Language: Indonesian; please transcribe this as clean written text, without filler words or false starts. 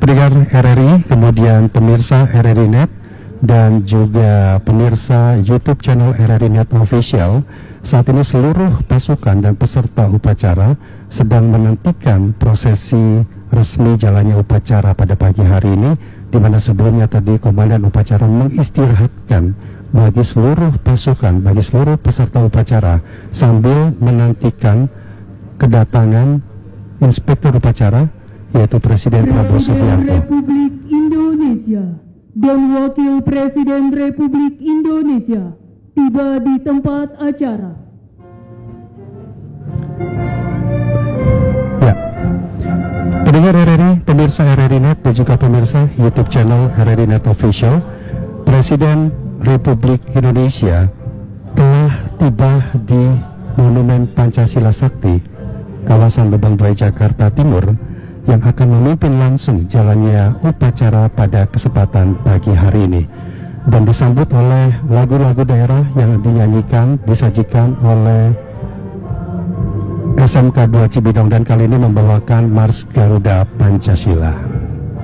pendengar RRI, kemudian pemirsa RRI Net, dan juga pemirsa YouTube channel RRI Net Official. Saat ini seluruh pasukan dan peserta upacara sedang menantikan prosesi resmi jalannya upacara pada pagi hari ini, di mana sebelumnya tadi Komandan Upacara mengistirahatkan bagi seluruh pasukan, bagi seluruh peserta upacara, sambil menantikan kedatangan Inspektur Upacara, yaitu Presiden Prabowo Subianto. Republik Indonesia dan Wakil Presiden Republik Indonesia tiba di tempat acara. Ya, pendengar RRI, pemirsa RRI Net, dan juga pemirsa YouTube channel RRI Net Official, Presiden Republik Indonesia telah tiba di Monumen Pancasila Sakti, kawasan Lubang Buaya, Jakarta Timur, yang akan memimpin langsung jalannya upacara pada kesempatan pagi hari ini, dan disambut oleh lagu-lagu daerah yang dinyanyikan, disajikan oleh SMK 2 Cibinong, dan kali ini membawakan Mars Garuda Pancasila.